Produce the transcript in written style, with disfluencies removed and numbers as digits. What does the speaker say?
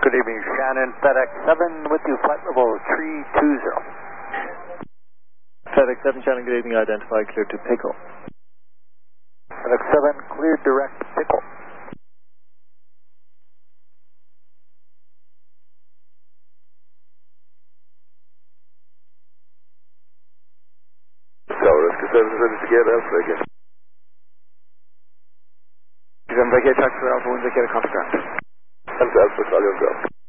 Good evening, Shannon. FedEx 7 with you, flight level 320. FedEx 7, Shannon, good evening. Identify, clear to Pickle. FedEx 7, cleared direct Pickle. So, Rescue 7 is ready to get us again. Vacate taxi for Alpha 1, vacate contact ground. Alpha Stallion Ground.